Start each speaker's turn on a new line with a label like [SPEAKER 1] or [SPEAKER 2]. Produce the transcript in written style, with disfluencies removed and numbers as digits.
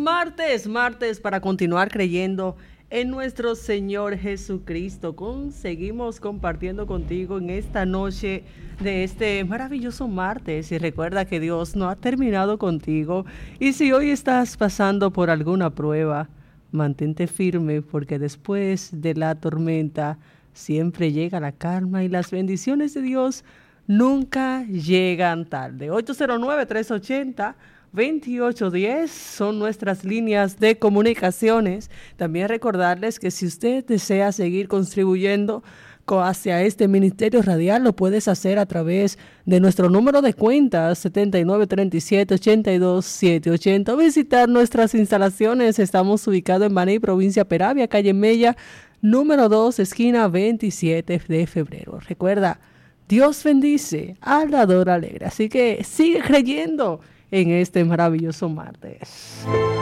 [SPEAKER 1] martes para continuar creyendo en nuestro Señor Jesucristo. Seguimos compartiendo contigo en esta noche de este maravilloso martes, y recuerda que Dios no ha terminado contigo, y si hoy estás pasando por alguna prueba, mantente firme, porque después de la tormenta siempre llega la calma, y las bendiciones de Dios nunca llegan tarde. 809-380-2810 son nuestras líneas de comunicaciones. También recordarles que si usted desea seguir contribuyendo hacia este ministerio radial, lo puedes hacer a través de nuestro número de cuenta 7937-82780. Visitar nuestras instalaciones. Estamos ubicados en Baní, provincia Peravia, calle Mella, número 2, esquina 27 de febrero. Recuerda, Dios bendice al dador alegre. Así que sigue creyendo en este maravilloso martes.